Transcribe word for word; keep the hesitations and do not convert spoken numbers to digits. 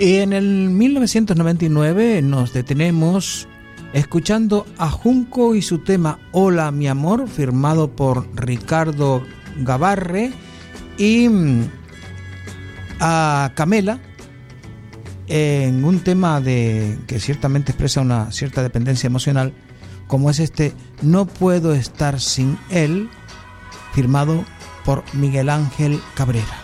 En el mil novecientos noventa y nueve nos detenemos escuchando a Junco y su tema Hola mi amor, firmado por Ricardo Gabarre, y a Camela en un tema de que ciertamente expresa una cierta dependencia emocional, como es este No puedo estar sin él, firmado por Miguel Ángel Cabrera.